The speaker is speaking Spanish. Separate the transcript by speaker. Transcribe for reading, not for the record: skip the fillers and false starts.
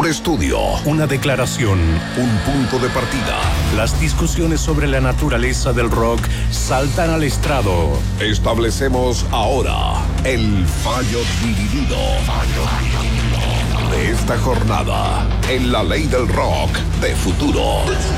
Speaker 1: Un estudio,
Speaker 2: una declaración,
Speaker 1: un punto de partida.
Speaker 2: Las discusiones sobre la naturaleza del rock saltan al estrado.
Speaker 1: Establecemos ahora el fallo dividido de esta jornada en la ley del rock de futuro.